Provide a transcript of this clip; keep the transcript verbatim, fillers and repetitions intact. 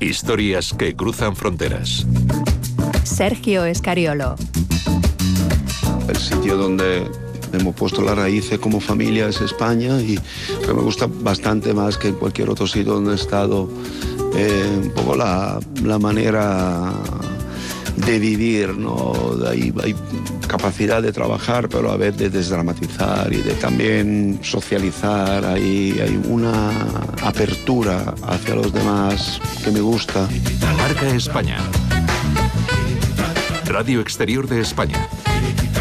Historias que cruzan fronteras. Sergio Escariolo. El sitio donde hemos puesto las raíces como familia es España, y que me gusta bastante más que en cualquier otro sitio donde he estado. Eh, un poco la, la manera de vivir, ¿no? Hay, hay capacidad de trabajar, pero a veces de desdramatizar y de también socializar. Hay, hay una apertura hacia los demás que me gusta. Marca España. Radio Exterior de España.